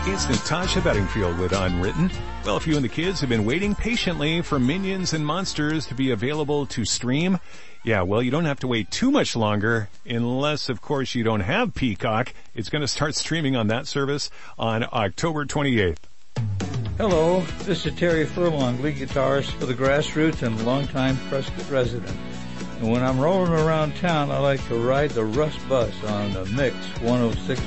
It's Natasha Bedingfield with Unwritten. Well, if you and the kids have been waiting patiently for Minions and Monsters to be available to stream, yeah, well, you don't have to wait too much longer unless, of course, you don't have Peacock. It's going to start streaming on that service on October 28th. Hello, this is Terry Furlong, lead guitarist for the Grassroots and longtime Prescott resident. And when I'm rolling around town, I like to ride the Rust Bus on the Mix 106.